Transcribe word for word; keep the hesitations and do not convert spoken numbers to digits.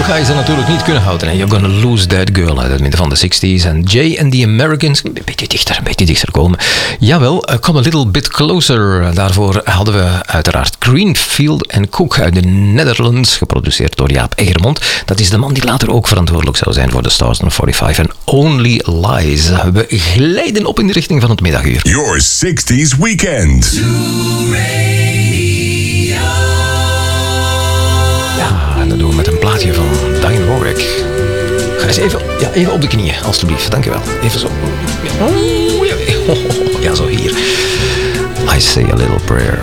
ga je ze natuurlijk niet kunnen houden. En You're Gonna Lose That Girl uit het midden van de zestig's. En Jay and the Americans, een beetje dichter, een beetje dichter komen. Jawel, uh, Come a Little Bit Closer. Daarvoor hadden we uiteraard Greenfield and Cook uit de Netherlands, geproduceerd door Jaap Egermond. Dat is de man die later ook verantwoordelijk zou zijn voor de Stars vijfenveertig en Only Lies. We glijden op in de richting van het middaguur. Your sixties Weekend. Ja, en dat doen we met een plaatje van Dionne Warwick. Ga eens even, ja, even op de knieën, alstublieft. Dankjewel. Even zo. Ja, ja, zo hier. I Say a Little Prayer.